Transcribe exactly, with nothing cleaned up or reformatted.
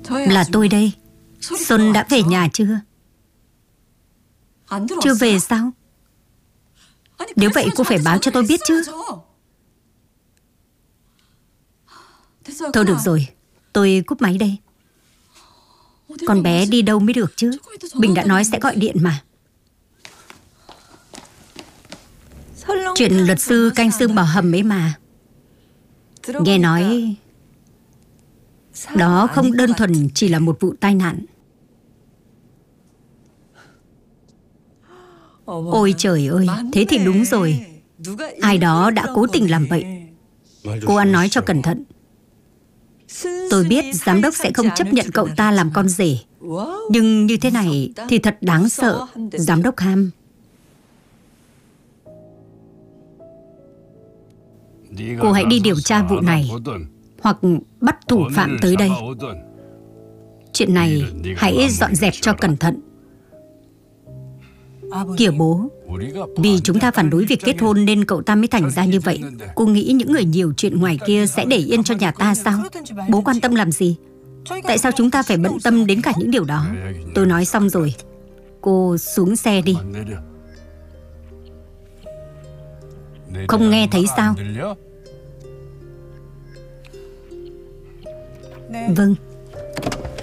Là tôi đây. Xuân đã về nhà chưa? Chưa về sao? Nếu vậy cô phải báo cho tôi biết chứ. Thôi được rồi, tôi cúp máy đây. Con bé đi đâu mới được chứ? Bình đã nói sẽ gọi điện mà. Chuyện luật sư canh xương bảo hầm ấy mà. Nghe nói đó không đơn thuần chỉ là một vụ tai nạn. Ôi trời ơi, thế thì đúng rồi. Ai đó đã cố tình làm vậy. Cô ăn nói cho cẩn thận. Tôi biết giám đốc sẽ không chấp nhận cậu ta làm con rể. Nhưng như thế này thì thật đáng sợ, giám đốc Ham. Cô hãy đi điều tra vụ này, hoặc bắt thủ phạm tới đây. Chuyện này hãy dọn dẹp cho cẩn thận. Kìa bố, vì chúng ta phản đối việc kết hôn nên cậu ta mới thành ra như vậy. Cô nghĩ những người nhiều chuyện ngoài kia sẽ để yên cho nhà ta sao? Bố quan tâm làm gì? Tại sao chúng ta phải bận tâm đến cả những điều đó? Tôi nói xong rồi. Cô xuống xe đi. Không nghe thấy sao? Vâng.